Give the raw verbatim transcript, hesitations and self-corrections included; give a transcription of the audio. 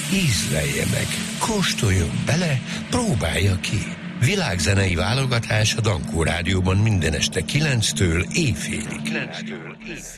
Ízlelje meg, kóstoljon bele, próbálja ki. Világzenei válogatás a Dankó Rádióban minden este kilenctől éjfélig.